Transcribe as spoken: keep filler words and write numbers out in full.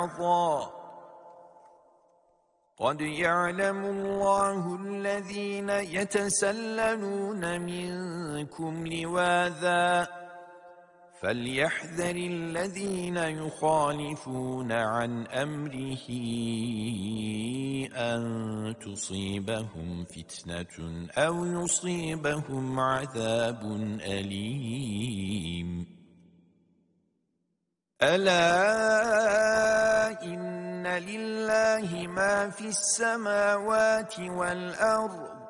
قد يعلم الله الذين يتسللون منكم لواذا فليحذر الذين يخالفون عن أمره أن تصيبهم فتنة أو يصيبهم عذاب أليم ألا إن لله ما في السماوات والأرض